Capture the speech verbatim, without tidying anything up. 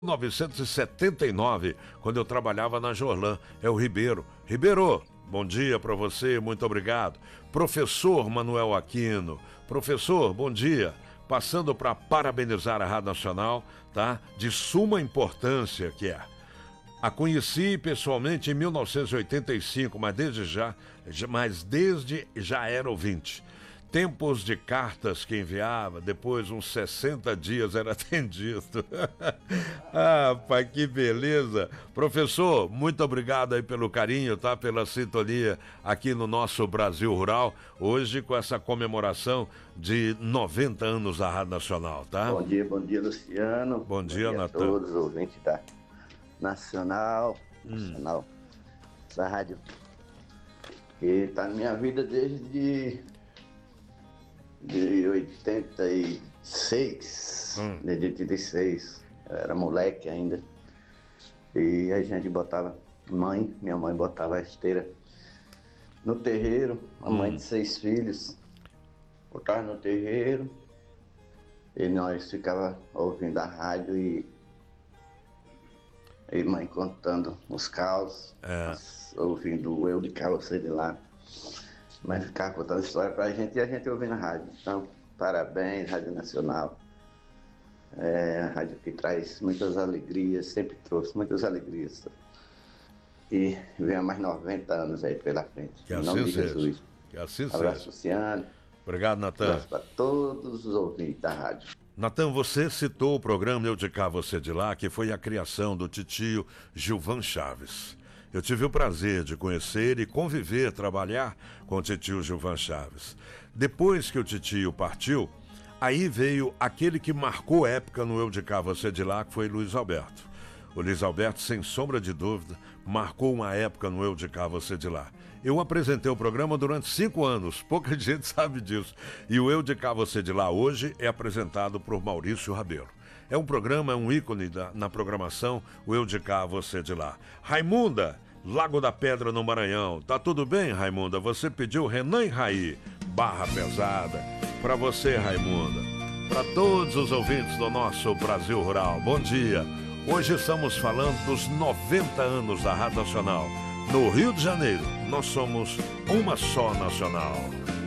mil novecentos e setenta e nove, quando eu trabalhava na Jorlan. É o Ribeiro. Ribeiro, bom dia para você, muito obrigado. Professor Manuel Aquino. Professor, bom dia. Passando para parabenizar a Rádio Nacional, tá? De suma importância que é. A conheci pessoalmente em mil novecentos e oitenta e cinco, mas desde já, mas desde já era ouvinte. Tempos de cartas que enviava, depois uns sessenta dias era atendido. Ah, pai, que beleza. Professor, muito obrigado aí pelo carinho, tá? Pela sintonia aqui no nosso Brasil Rural, hoje com essa comemoração de noventa anos da Rádio Nacional, tá? Bom dia, bom dia, Luciano. Bom, bom dia, dia Natan. A todos os ouvintes da Nacional, hum. Nacional, essa rádio que está na minha vida desde de oitenta e seis, hum. desde oitenta e seis, eu era moleque ainda, e a gente botava, mãe, minha mãe botava a esteira no terreiro, a hum. mãe de seis filhos, botava no terreiro, e nós ficava ouvindo a rádio e, e mãe contando os causos, é. ouvindo o Eu de Cá, Você de Lá. Mas ficava contando história pra gente e a gente ouvindo a rádio. Então, parabéns, Rádio Nacional. É a rádio que traz muitas alegrias, sempre trouxe muitas alegrias. E venha mais noventa anos aí pela frente. Que assim em nome de Jesus. Que assim seja. Abraço, Luciano. Obrigado, Natan. Abraço para todos os ouvintes da rádio. Natan, você citou o programa Eu de Cá, Você de Lá, que foi a criação do titio Gilvan Chaves. Eu tive o prazer de conhecer e conviver, trabalhar com o titio Gilvan Chaves. Depois que o titio partiu, aí veio aquele que marcou época no Eu de Cá, Você de Lá, que foi Luiz Alberto. O Luiz Alberto, sem sombra de dúvida, marcou uma época no Eu de Cá, Você de Lá. Eu apresentei o programa durante cinco anos, pouca gente sabe disso. E o Eu de Cá, Você de Lá hoje é apresentado por Maurício Rabelo. É um programa, é um ícone da, na programação, o Eu de Cá, Você de Lá. Raimunda, Lago da Pedra no Maranhão. Tá tudo bem, Raimunda? Você pediu Renan e Raí, Barra Pesada. Para você, Raimunda. Para todos os ouvintes do nosso Brasil Rural, bom dia. Hoje estamos falando dos noventa anos da Rádio Nacional. No Rio de Janeiro, nós somos uma só nacional.